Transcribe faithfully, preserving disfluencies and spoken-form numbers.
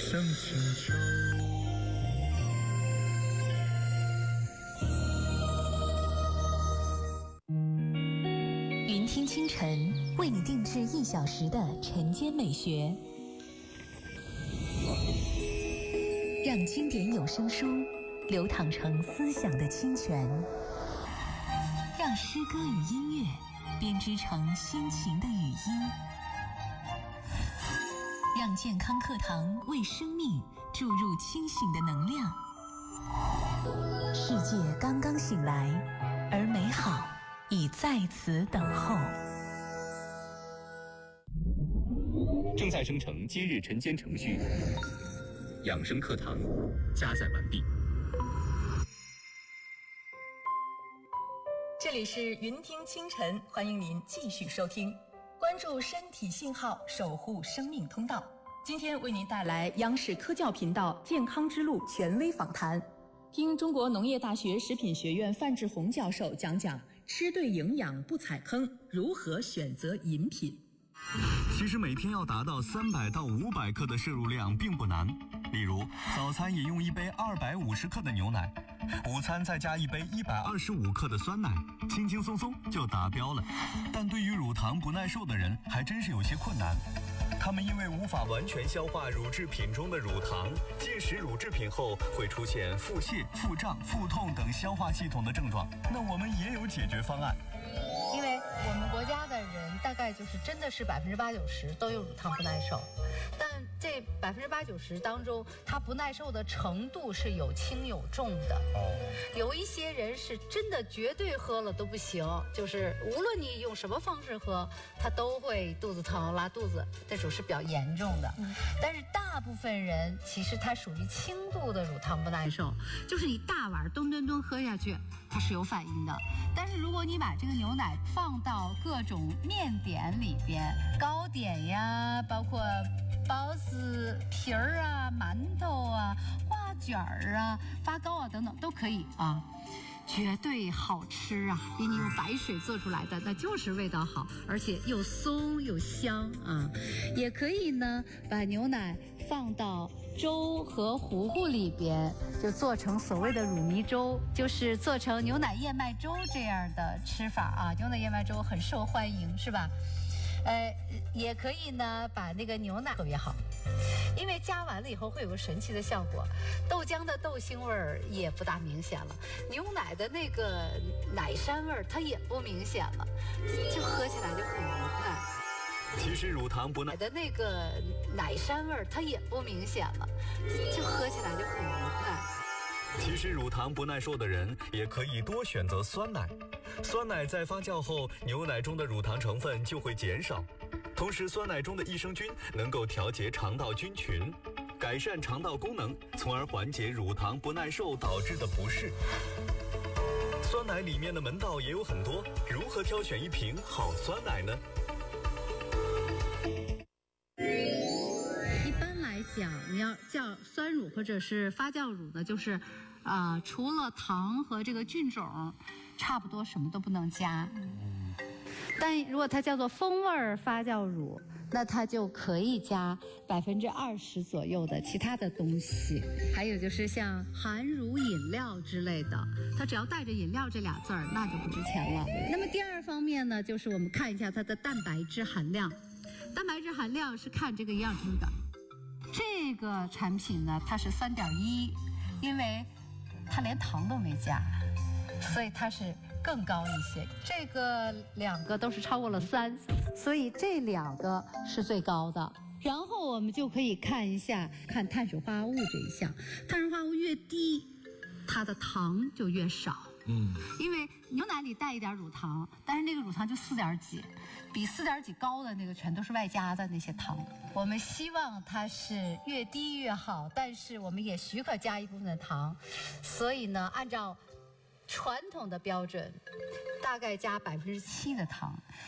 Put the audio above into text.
像清秋。 云听清晨为你定制一小时的晨间美学，让经典有声书流淌成思想的清泉，让诗歌与音乐编织成心情的语音，让健康课堂为生命注入清醒的能量。世界刚刚醒来，而美好已在此等候。 正在生成今日晨间程序，养生课堂加载完毕。 这里是云听清晨，欢迎您继续收听，关注身体信号，守护生命通道。今天为您带来央视科教频道健康之路权威访谈，听中国农业大学食品学院范志红教授讲讲吃对营养不踩坑，如何选择饮品。 其实每天要达到三百到五百克的摄入量并不难，例如早餐饮用一杯二百五十克的牛奶，午餐再加一杯一百二十五克的酸奶，轻轻松松就达标了。但对于乳糖不耐受的人还真是有些困难，他们因为无法完全消化乳制品中的乳糖，进食乳制品后会出现腹泻、腹胀、腹痛等消化系统的症状。那我们也有解决方案。 因为我们国家的人大概就是真的是百分之八九十都有乳糖不耐受，但这百分之八九十当中，他不耐受的程度是有轻有重的。哦，有一些人是真的绝对喝了都不行，就是无论你用什么方式喝，他都会肚子疼、拉肚子，这种是比较严重的。嗯，但是大部分人其实他属于轻度的乳糖不耐受， 就是你大碗咚咚咚喝下去，它是有反应的。但是如果你把这个牛奶放到各种面点里边，糕点呀，包括包子皮儿啊、馒头啊、花卷儿啊、发糕啊等等都可以啊，绝对好吃啊！比你用白水做出来的那就是味道好，而且又松又香啊。也可以呢，把牛奶放到粥和糊糊里边，就做成所谓的乳糜粥，就是做成牛奶燕麦粥这样的吃法啊。牛奶燕麦粥很受欢迎，是吧？呃，也可以呢，把那个牛奶特别好，因为加完了以后会有个神奇的效果，豆浆的豆腥味儿也不大明显了，牛奶的那个奶膻味儿它也不明显了，就喝起来就很愉快。 其实乳糖不耐的那个奶膻味儿它也不明显了，就喝起来就很愉快。 其实乳糖不耐受的人也可以多选择酸奶，酸奶在发酵后，牛奶中的乳糖成分就会减少，同时酸奶中的益生菌能够调节肠道菌群，改善肠道功能，从而缓解乳糖不耐受导致的不适。酸奶里面的门道也有很多，如何挑选一瓶好酸奶呢？ 一般来讲，你要叫酸乳或者是发酵乳呢，就是啊、呃，除了糖和这个菌种，差不多什么都不能加。但如果它叫做风味发酵乳，那它就可以加百分之二十左右的其他的东西。还有就是像含乳饮料之类的，它只要带着饮料这俩字儿，那就不值钱了。那么第二方面呢，就是我们看一下它的蛋白质含量。蛋白质含量是看这个营养成分的。这个产品呢，它是三点一，因为它连糖都没加，所以它是更高一些。这个两个都是超过了三，所以这两个是最高的。然后我们就可以看一下，看碳水化合物这一项，碳水化合物越低，它的糖就越少。嗯，因为牛奶里带一点乳糖，但是那个乳糖就四点几，比四点几高的那个全都是外加的那些糖。我们希望它是越低越好，但是我们也许可加一部分的糖，所以呢，按照传统的标准，大概加百分之七的糖。